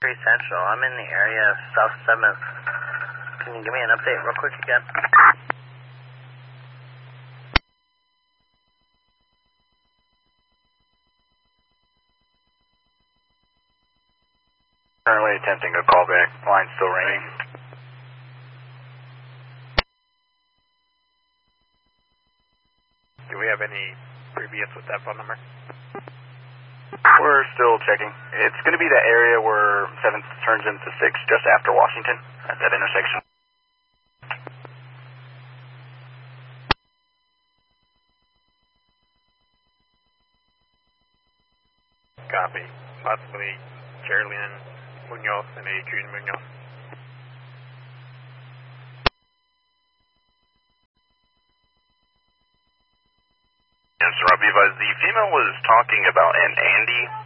3 Central. I'm in the area of South 7th. Can you give me an update real quick again? Currently attempting a callback. Line still ringing. Do we have any previous with that phone number? We're still checking. It's going to be that area where 7th turns into 6, just after Washington, at that intersection. Copy. Possibly Geraldine Munoz and Adrian Munoz. Yes, Robbie, the female was talking about an Andy